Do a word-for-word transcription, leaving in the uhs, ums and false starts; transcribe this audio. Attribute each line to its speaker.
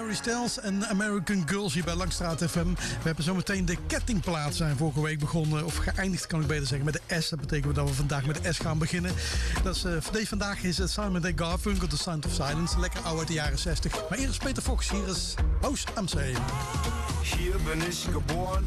Speaker 1: Harry Styles en American Girls hier bij Langstraat F M. We hebben zometeen de kettingplaat zijn vorige week begonnen. Of geëindigd kan ik beter zeggen met de S. Dat betekent dat we vandaag met de S gaan beginnen. Dat is, uh, deze vandaag is het Simon en Garfunkel, The Sound of Silence. Lekker oud uit de jaren zestig. Maar eerst Peter Fox. Hier is Haus am See.
Speaker 2: Hier bin ich geboren